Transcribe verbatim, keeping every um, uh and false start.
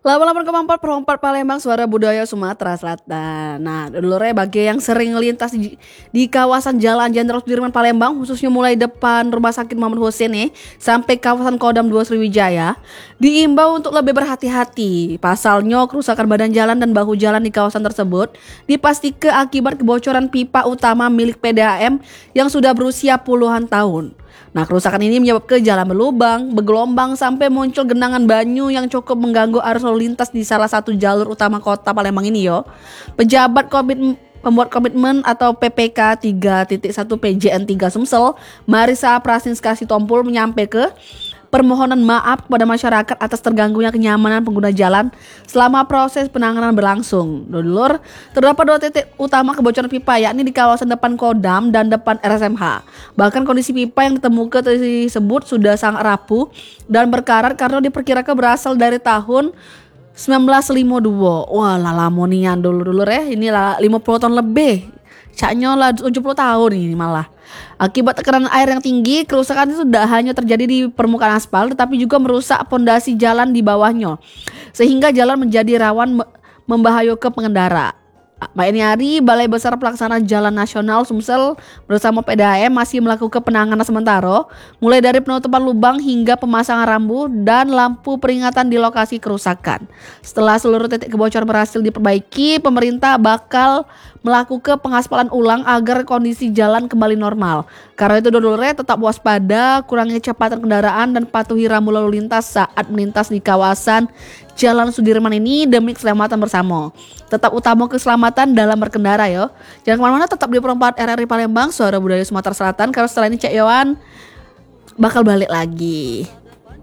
delapan puluh delapan koma empat per empat Palembang, Suara Budaya Sumatera Selatan. Nah, dulu bagi yang sering lintas di, di kawasan Jalan Jenderal Sudirman Palembang, khususnya mulai depan Rumah Sakit Muhammad Hussein nih sampai kawasan Kodam dua Sriwijaya, diimbau untuk lebih berhati-hati. Pasalnya, kerusakan badan jalan dan bahu jalan di kawasan tersebut dipastikan akibat kebocoran pipa utama milik P D A M yang sudah berusia puluhan tahun. Nah, kerusakan ini menyebabkan jalan berlubang, bergelombang sampai muncul genangan banyu yang cukup mengganggu arus lalu lintas di salah satu jalur utama kota Palembang ini yo. Pejabat komit pembuat komitmen atau P P K tiga titik satu P J N tiga Sumsel, Marisa Prasinska Sitompul menyampaikan permohonan maaf kepada masyarakat atas terganggunya kenyamanan pengguna jalan selama proses penanganan berlangsung. Dulur, terdapat dua titik utama kebocoran pipa, yakni di kawasan depan Kodam dan depan R S M H. Bahkan kondisi pipa yang ditemukan tersebut sudah sangat rapuh dan berkarat karena diperkirakan berasal dari tahun sembilan belas lima puluh dua. Wah, lalamonian dulu-dulu ya. Ini lah lima puluh tahun lebih. Caknya lah tujuh puluh tahun ini malah. Akibat tekanan air yang tinggi, kerusakan itu tidak hanya terjadi di permukaan aspal tetapi juga merusak pondasi jalan di bawahnya. Sehingga jalan menjadi rawan membahayakan pengendara. Pak ini hari Balai Besar Pelaksanaan Jalan Nasional Sumsel bersama P D A M masih melakukan penanganan sementara, mulai dari penutupan lubang hingga pemasangan rambu dan lampu peringatan di lokasi kerusakan. Setelah seluruh titik kebocoran berhasil diperbaiki, pemerintah bakal melakukan pengaspalan ulang agar kondisi jalan kembali normal. Karena itu dulure tetap waspada, kurangi kecepatan kendaraan dan patuhi rambu lalu lintas saat melintas di kawasan Jalan Sudirman ini demi keselamatan bersama. Tetap utama keselamatan dalam berkendara yo. Jangan kemana-mana, tetap di perempat R R I Palembang, Suara Budaya Sumatera Selatan. Karena setelah ini Cek Yohan bakal balik lagi.